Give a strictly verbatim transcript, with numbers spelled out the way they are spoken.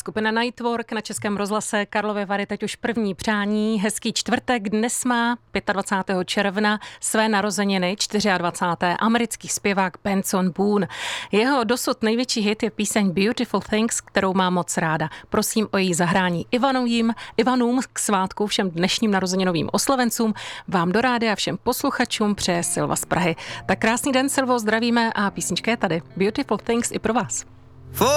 Skupina Nightwork na Českém rozhlase Karlovy Vary teď už první přání. Hezký čtvrtek, dnes má dvacátého pátého června své narozeniny dvacátého čtvrtého americký zpěvák Benson Boone. Jeho dosud největší hit je píseň Beautiful Things, kterou mám moc ráda. Prosím o její zahrání Ivanům, Ivanům k svátku všem dnešním narozeninovým oslavencům, vám do rádia a všem posluchačům přeje Silva z Prahy. Tak krásný den, Silvo, zdravíme a písnička je tady. Beautiful Things i pro vás.